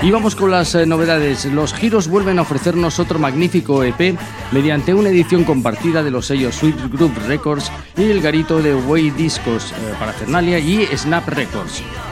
Y vamos con las novedades. Los Giros vuelven a ofrecernos otro magnífico EP mediante una edición compartida de los sellos Sweet Group Records y el garito de Way Discos, Parafernalia y Snap Records.